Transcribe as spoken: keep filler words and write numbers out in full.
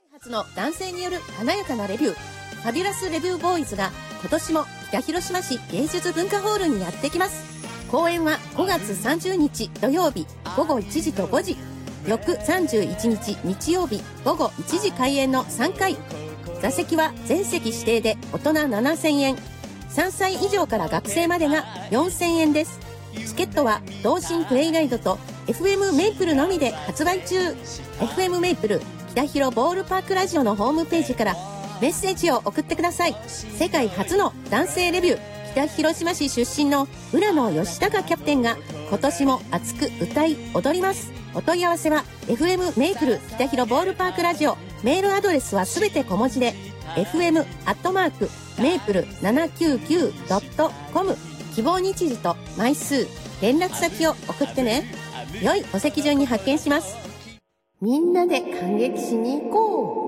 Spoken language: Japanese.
初の男性による華やかなレビュー、ファビュラスレビューボーイズが今年も北広島市芸術文化ホールにやってきます。公演はごがつさんじゅうにち土曜日ごごいちじとごじ、翌さんじゅういちにち日曜日ごごいちじ開演のさんかい。座席は全席指定で大人ななせんえん、さんさい以上から学生までがよんせんえんです。チケットは同心プレイガイドと エフエム メイプルのみで発売中。 エフエム メイプル北広ボールパークラジオのホームページからメッセージを送ってください。世界初の男性レビュー、北広島市出身の浦野義孝キャプテンが今年も熱く歌い踊ります。お問い合わせは エフエム メイプル北広ボールパークラジオ、メールアドレスはすべて小文字で エフエム アットマーク メイプルななきゅうきゅう ドットコム、 希望日時と枚数、連絡先を送ってね。良いお席順に発見します。みんなで感激しに行こう。